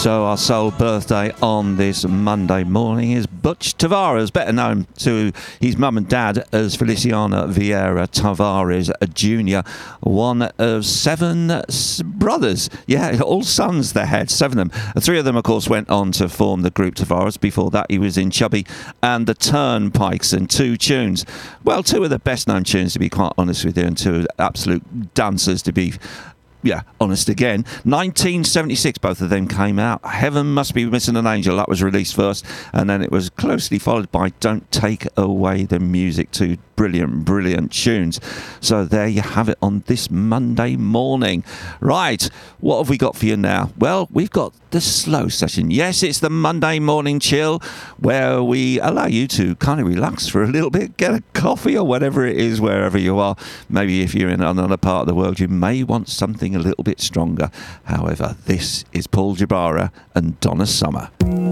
So our sole birthday on this Monday morning is Butch Tavares, better known to his mum and dad as Feliciano Vieira Tavares Jr., one of 7 brothers. Yeah, all sons they had, 7 of them. 3 of them, of course, went on to form the group Tavares. Before that, he was in Chubby and the Turnpikes and 2 tunes. Well, 2 of the best-known tunes, to be quite honest with you, and 2 absolute dancers, to be honest again. 1976, both of them came out. Heaven Must Be Missing an Angel, that was released first, and then it was closely followed by Don't Take Away the Music, 2 brilliant tunes. So there you have it on this Monday morning. Right, what have we got for you now? Well, we've got the slow session. Yes, it's the Monday morning chill, where we allow you to kind of relax for a little bit, get a coffee or whatever it is, wherever you are. Maybe if you're in another part of the world, you may want something a little bit stronger. However, this is Paul Jabara and Donna Summer.